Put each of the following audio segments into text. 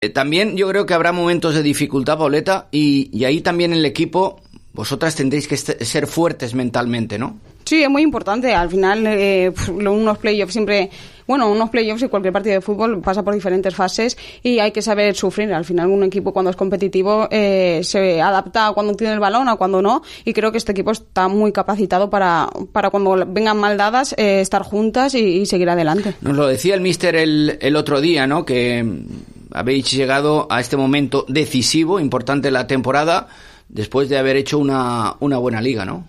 También yo creo que habrá momentos de dificultad, Pauleta, y ahí también en el equipo vosotras tendréis que ser fuertes mentalmente, ¿no? Sí, es muy importante. Al final, unos playoffs y cualquier partido de fútbol pasa por diferentes fases y hay que saber sufrir. Al final, un equipo cuando es competitivo se adapta a cuando tiene el balón, a cuando no, y creo que este equipo está muy capacitado para cuando vengan mal dadas, estar juntas y seguir adelante. Nos lo decía el míster el otro día, ¿no? Que habéis llegado a este momento decisivo, importante en la temporada, después de haber hecho una buena liga, ¿no?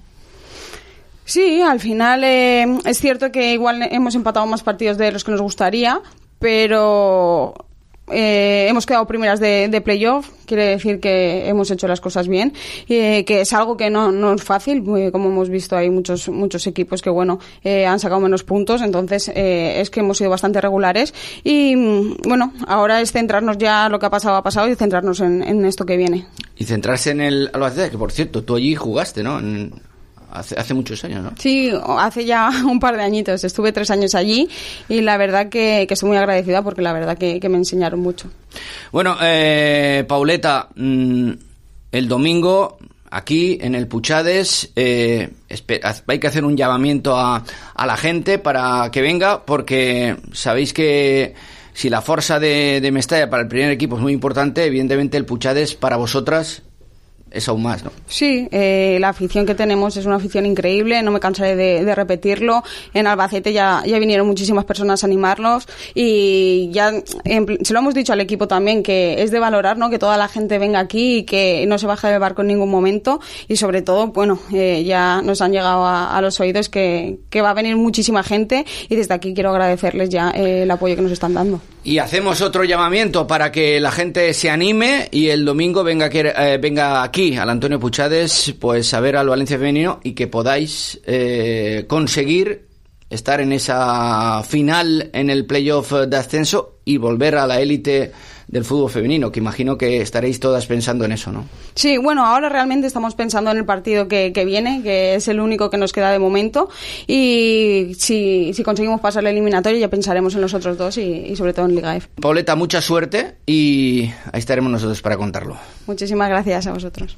Sí, al final es cierto que igual hemos empatado más partidos de los que nos gustaría, pero hemos quedado primeras de playoff, quiere decir que hemos hecho las cosas bien, que es algo que no es fácil, como hemos visto hay muchos equipos que han sacado menos puntos, entonces es que hemos sido bastante regulares y ahora es centrarnos ya, lo que ha pasado y centrarnos en esto que viene. Y centrarse en el Albacete, que por cierto, tú allí jugaste, ¿no? Hace muchos años, ¿no? Sí, hace ya un par de añitos. Estuve 3 años allí y la verdad que estoy muy agradecida porque la verdad que me enseñaron mucho. Bueno, Pauleta, el domingo aquí en el Puchades hay que hacer un llamamiento a la gente para que venga, porque sabéis que si la fuerza de Mestalla para el primer equipo es muy importante, evidentemente el Puchades para vosotras es aún más, ¿no? Sí, la afición que tenemos es una afición increíble, no me cansaré de repetirlo. En Albacete ya vinieron muchísimas personas a animarlos y ya se lo hemos dicho al equipo también, que es de valorar, ¿no? Que toda la gente venga aquí y que no se baje del barco en ningún momento, y sobre todo, ya nos han llegado a los oídos que va a venir muchísima gente, y desde aquí quiero agradecerles ya el apoyo que nos están dando. Y hacemos otro llamamiento para que la gente se anime y el domingo venga aquí al Antonio Puchades, pues a ver al Valencia femenino, y que podáis conseguir estar en esa final en el playoff de ascenso y volver a la élite del fútbol femenino, que imagino que estaréis todas pensando en eso, ¿no? Sí, ahora realmente estamos pensando en el partido que viene, que es el único que nos queda de momento, y si conseguimos pasar la eliminatoria ya pensaremos en los otros dos y sobre todo en Liga F. Pauleta, mucha suerte y ahí estaremos nosotros para contarlo. Muchísimas gracias a vosotros.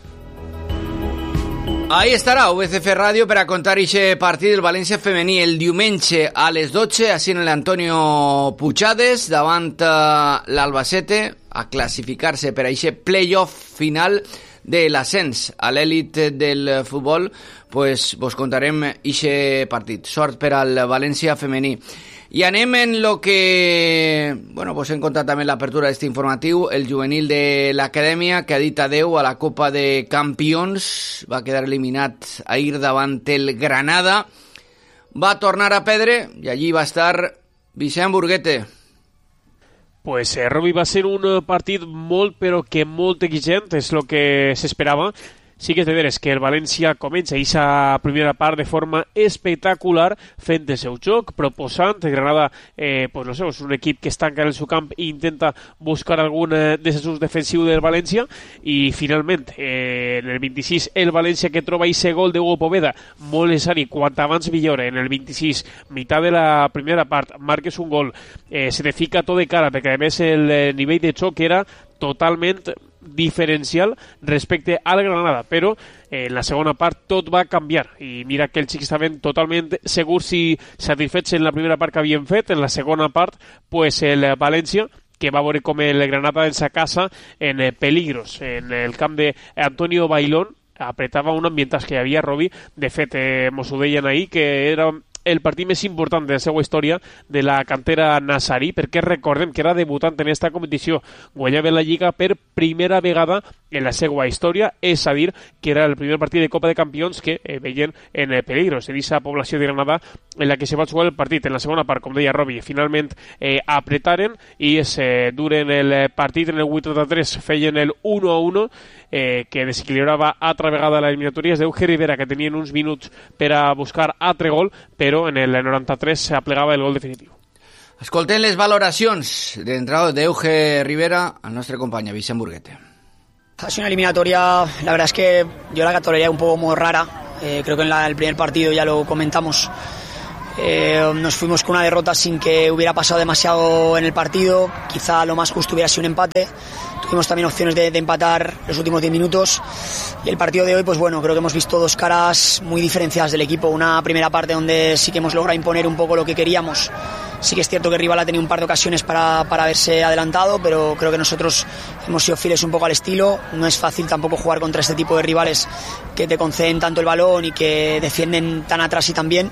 Ahí estarà VCF Ràdio per a contar aquest partit del València femení el diumenge a les 12, així en l'Antonio Puchades, davant l'Albacete, a classificar-se per a aquest playoff final de l'ascens a l'èlit del futbol. Pues vos contarem aquest partit. Sort per al València femení. I anem en lo que... vos hem contat també l'apertura d'este informatiu, el juvenil de l'Acadèmia, que ha dit adeu a la Copa de Campions, va quedar eliminat ahir davant el Granada, va tornar a perdre i allí va estar Vicent Burguete. Pues Robi, va ser un partit molt, però que molt exigent, és el que s'esperava. Sí que és de veres que el València comença aquesta primera part de forma espectacular, fent el seu joc, proposant. El Granada, és un equip que està encara en el seu camp i intenta buscar algun desajust defensiu del València, i finalment, en el 26, el València que troba aquest gol de Hugo Poveda, molt necessari, quant abans millor. En el 26, meitat de la primera part, marques un gol, se te fica tot de cara, perquè a més el nivell de xoc era totalment diferencial respecte al Granada, però en la segona part tot va canviar i mira que els xics estaven totalment segurs i satisfets en la primera part que havien fet. En la segona part, pues el València, que va veure com el Granada en sa casa en peligros en el camp d'Antonio Bailón, apretava un ambientatge que hi havia, Robi. De fet, mos ho deien ahir, que era el partit més important de la seva història de la cantera nazarí, perquè recordem que era debutant en aquesta competició, guanyava la Lliga per primera vegada en la seva història, és a dir, que era el primer partit de Copa de Campions que veien en peligros en aquesta població de Granada en la que se va jugar el partit. En la segona part, com deia Robi, finalment apretaren i es duren el partit. En el 83 feien el 1-1, que desequilibrava altra vegada l'eliminatòria. És d'Euge Rivera, que tenien uns minuts per a buscar altre gol, però en el 93 s'aplegava el gol definitiu. Escoltem les valoracions d'entrada d'Euge Rivera al nostre company Vicent Burguete. Ha sido una eliminatoria, la verdad es que yo la categoría un poco muy rara. Creo que en el primer partido ya lo comentamos. Nos fuimos con una derrota sin que hubiera pasado demasiado en el partido. Quizá lo más justo hubiera sido un empate. Tuvimos también opciones de empatar los últimos 10 minutos. Y el partido de hoy, pues bueno, creo que hemos visto dos caras muy diferenciadas del equipo. Una primera parte donde sí que hemos logrado imponer un poco lo que queríamos. Sí que es cierto que el rival ha tenido un par de ocasiones para haberse adelantado, pero creo que nosotros hemos sido fieles un poco al estilo. No es fácil tampoco jugar contra este tipo de rivales que te conceden tanto el balón y que defienden tan atrás y tan bien.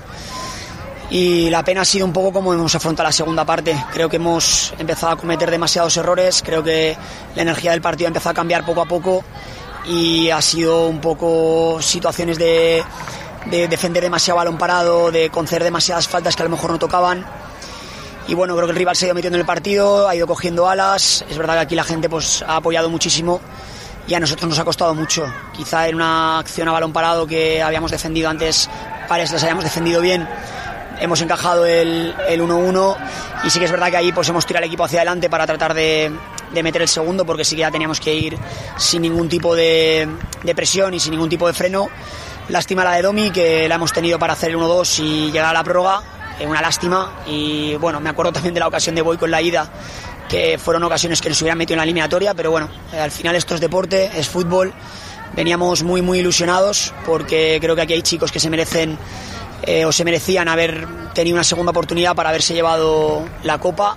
Y la pena ha sido un poco como hemos afrontado la segunda parte. Creo que hemos empezado a cometer demasiados errores, creo que la energía del partido ha empezado a cambiar poco a poco y ha sido un poco situaciones de defender demasiado balón parado, de conceder demasiadas faltas que a lo mejor no tocaban. Y bueno, creo que el rival se ha ido metiendo en el partido, ha ido cogiendo alas. Es verdad que aquí la gente pues ha apoyado muchísimo y a nosotros nos ha costado mucho. Quizá en una acción a balón parado que habíamos defendido antes, pares las hayamos defendido bien, hemos encajado el 1-1 y sí que es verdad que ahí pues hemos tirado el equipo hacia adelante para tratar de meter el segundo, porque sí que ya teníamos que ir sin ningún tipo de presión y sin ningún tipo de freno. Lástima la de Domi, que la hemos tenido para hacer el 1-2 y llegar a la prórroga, una lástima. Y bueno, me acuerdo también de la ocasión de Boy con la ida, que fueron ocasiones que nos hubieran metido en la eliminatoria, pero bueno, al final esto es deporte, es fútbol. Veníamos muy muy ilusionados porque creo que aquí hay chicos que se merecen o se merecían haber tenido una segunda oportunidad para haberse llevado la Copa.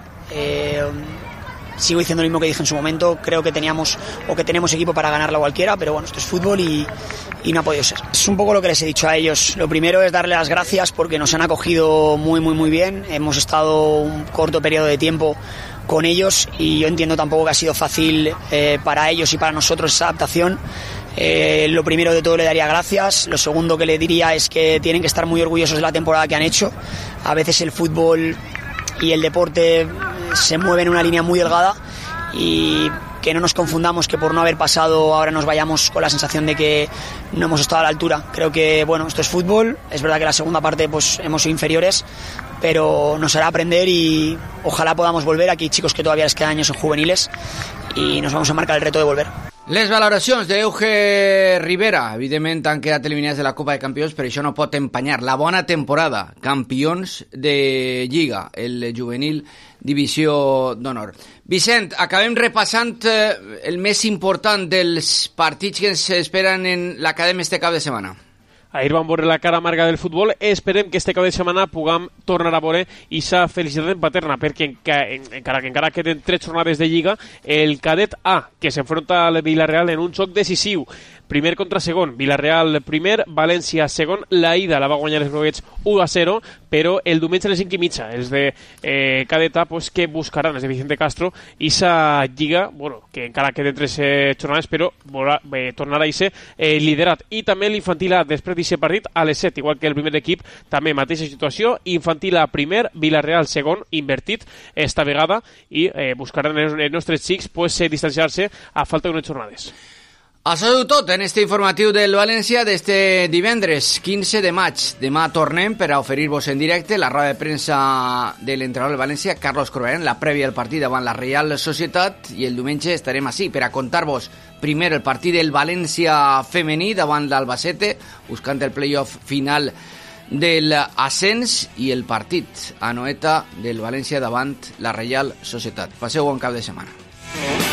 Sigo diciendo lo mismo que dije en su momento, creo que teníamos o que tenemos equipo para ganarla cualquiera, pero bueno, esto es fútbol y no ha podido ser. Es un poco lo que les he dicho a ellos. Lo primero es darle las gracias porque nos han acogido muy muy muy bien. Hemos estado un corto periodo de tiempo con ellos y yo entiendo tampoco que ha sido fácil para ellos y para nosotros esa adaptación. Lo primero de todo le daría gracias. Lo segundo que le diría es que tienen que estar muy orgullosos de la temporada que han hecho. A veces el fútbol y el deporte se mueven en una línea muy delgada y que no nos confundamos que por no haber pasado ahora nos vayamos con la sensación de que no hemos estado a la altura. Creo que bueno, esto es fútbol. Es verdad que la segunda parte pues hemos sido inferiores, pero nos hará aprender y ojalá podamos volver. Aquí hay chicos que todavía les quedan años en juveniles y nos vamos a marcar el reto de volver. Les valoracions d'Euge Rivera. Evidentment han quedat eliminats de la Copa de Campions, però això no pot empanyar la bona temporada. Campions de Lliga, el juvenil divisió d'honor. Vicent, acabem repassant el més important dels partits que ens esperen en l'acadèmia este cap de setmana. Ahir vam veure la cara amarga del futbol. Esperem que este cap de setmana puguem tornar a veure aquesta felicitat en paterna, perquè encara queden 3 jornades de Lliga, el cadet A, que s'enfronta al Villarreal en un xoc decisiu. Primer contra segon, Villarreal primer, València segon. La ida la va guanyar els groguets 1-0, però el diumenge a les 5:30 els de cadet A pues, que buscaran els de Vicente Castro i esa Lliga, bueno, que encara queden 3 jornades, però tornarà a ser liderat. I també l'infantil A, després d'aquest partit, a les 7, igual que el primer equip, també mateixa situació, infantil A primer, Villarreal segon, invertit esta vegada, i buscaran els nostres xics pues, distanciar-se a falta d'unes jornades. Això és tot en este informatiu del València d'este divendres 15 de maig. Demà tornem per a oferir-vos en directe la roda de premsa de l'entrenador del València, Carlos Corberán, la prèvia del partit davant la Reial Societat, i el diumenge estarem així per a contar-vos primer el partit del València femení davant l'Albacete, buscant el playoff final de l'ascens, i el partit a Noeta del València davant la Reial Societat. Passeu bon cap de setmana.